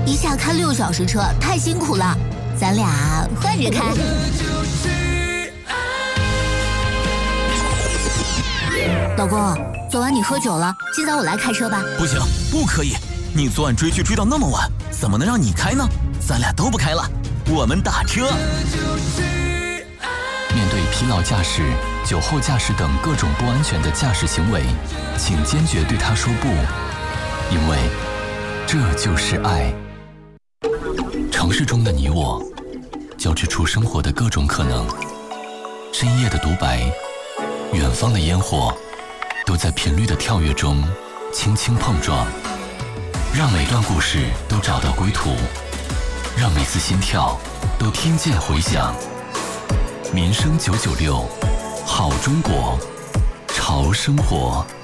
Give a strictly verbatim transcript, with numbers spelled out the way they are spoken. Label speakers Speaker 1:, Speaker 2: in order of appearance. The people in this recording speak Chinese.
Speaker 1: 一下开六小时车太辛苦了，咱俩换着开。老公，昨晚你喝酒了，今早我来开车吧。
Speaker 2: 不行，不可以，你昨晚追剧追到那么晚，怎么能让你开呢？咱俩都不开了，我们打车。
Speaker 3: 面对疲劳驾驶、酒后驾驶等各种不安全的驾驶行为，请坚决对他说不，因为这就是爱。城市中的你我，交织出生活的各种可能。深夜的独白，远方的烟火，都在频率的跳跃中轻轻碰撞，让每段故事都找到归途，让每次心跳都听见回响。民生九九六，好中国，潮生活。